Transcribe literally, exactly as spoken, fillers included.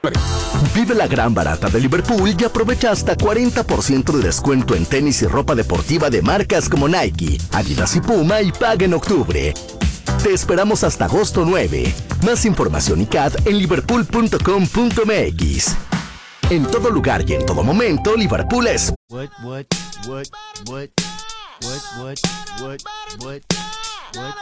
Vive la gran barata de Liverpool y aprovecha hasta cuarenta por ciento de descuento en tenis y ropa deportiva de marcas como Nike, Adidas y Puma y paga en octubre. Te esperamos hasta agosto nueve. Más información y C A D en liverpool punto com punto m x. En todo lugar y en todo momento, Liverpool es... What, what, what, what, what, what, what, what, what,